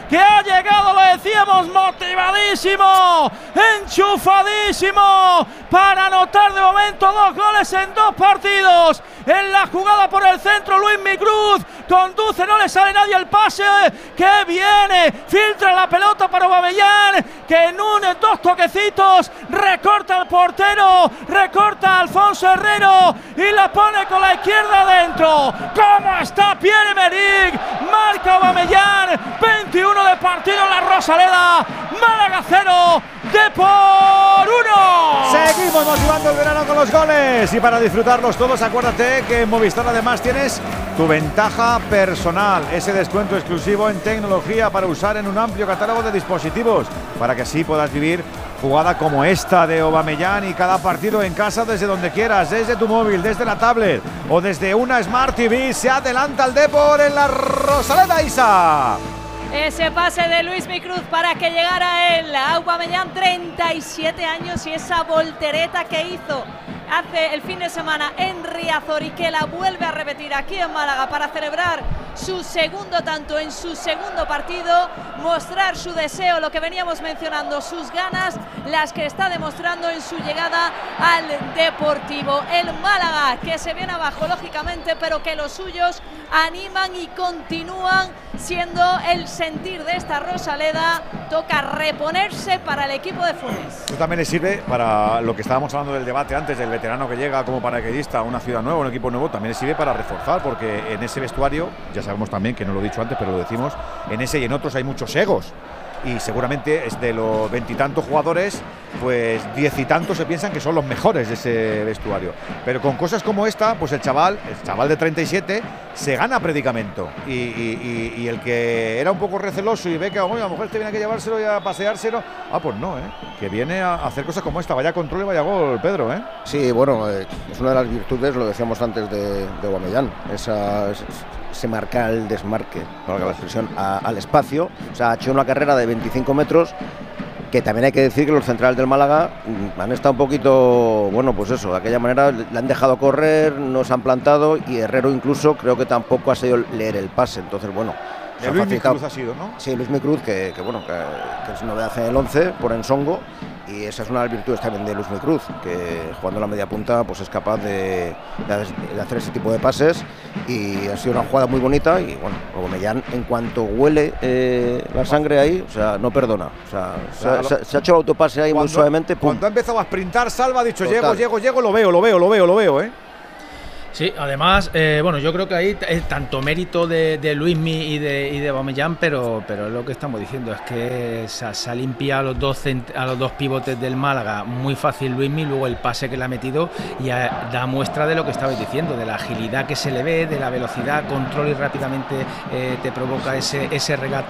que ha llegado, lo decíamos, motivadísimo, enchufadísimo para anotar de momento 2 goles en 2 partidos. En la jugada por el centro, Luismi Cruz conduce, no le sale nadie el pase, que viene, filtra la pelota para Aubameyang, que en 2 toquecitos recorta al portero, recorta a Alfonso Herrero y la pone con la izquierda adentro. ¿Cómo está Pierre-Emerick? Marca Aubameyang, 21 de partido en la Rosaleda, Málaga 0, Depor 1. Seguimos motivando el verano con los goles y para disfrutarlos todos, acuérdate que en Movistar además tienes tu ventaja personal, ese descuento exclusivo en tecnología para usar en un amplio catálogo de dispositivos, para que así puedas vivir jugada como esta de Aubameyang y cada partido en casa desde donde quieras, desde tu móvil, desde la tablet o desde una Smart TV. Se adelanta el Depor en la Rosaleda, Isa. Ese pase de Luismi Cruz para que llegara él, Aubameyang, 37 años, y esa voltereta que hizo hace el fin de semana en Riazor y que la vuelve a repetir aquí en Málaga para celebrar su segundo tanto en su segundo partido, mostrar su deseo, lo que veníamos mencionando, sus ganas, las que está demostrando en su llegada al Deportivo. El Málaga que se viene abajo lógicamente, pero que los suyos animan y continúan siendo el sentir de esta Rosaleda. Toca reponerse para el equipo de Funes. Esto también le sirve para lo que estábamos hablando del debate antes, del veterano que llega como paracaidista a una ciudad nueva, un equipo nuevo, también le sirve para reforzar, porque en ese vestuario, ya sabemos también, que no lo he dicho antes, pero lo decimos, en ese y en otros hay muchos egos. Y seguramente es de los 20 y tantos jugadores, pues 10 y tantos se piensan que son los mejores de ese vestuario. Pero con cosas como esta, pues el chaval de 37 se gana predicamento. Y el que era un poco receloso y ve que a lo mejor te viene que llevárselo y a paseárselo, pues no, que viene a hacer cosas como esta. Vaya control y vaya gol, Pedro, Sí, bueno, es una de las virtudes, lo decíamos antes de Aubameyang, se marca el desmarque, valga la expresión, al espacio. O sea, ha hecho una carrera de 25 metros, que también hay que decir que los centrales del Málaga han estado un poquito, bueno, pues eso, de aquella manera le han dejado correr, no se han plantado, y Herrero incluso creo que tampoco ha sabido leer el pase. Entonces, bueno, de Luismi Cruz ha sido, ¿no? Sí, Luismi Cruz, que es novedad en el 11 por Ensongo, y esa es una de las virtudes también de Luismi Cruz, que jugando la media punta pues es capaz de hacer ese tipo de pases, y ha sido una jugada muy bonita. Y bueno, Aubameyang, en cuanto huele la sangre ahí, o sea, no perdona, o sea, se ha hecho el autopase ahí muy suavemente. Cuando ha empezado a sprintar, Salva ha dicho: total. llego, lo veo, Sí, además, bueno, yo creo que ahí es tanto mérito de Luismi y de Aubameyang, pero es lo que estamos diciendo, es que se ha limpiado a los dos pivotes del Málaga muy fácil Luismi, luego el pase que le ha metido y da muestra de lo que estabais diciendo, de la agilidad que se le ve, de la velocidad, control y rápidamente te provoca ese regate